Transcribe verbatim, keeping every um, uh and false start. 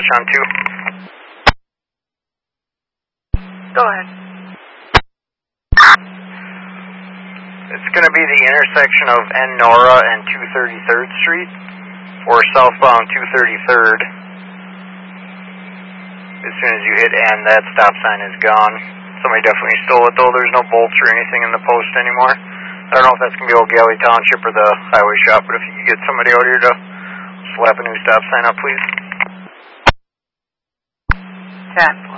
dispatch on two. Go ahead. It's going to be the intersection of N Nora and two thirty-third Street, or southbound two thirty-third. As soon as you hit N, that stop sign is gone. Somebody definitely stole it, though. There's no bolts or anything in the post anymore. I don't know if that's going to be Old Galley Township or the highway shop, but if you could get somebody out here to slap a new stop sign up, please. ten.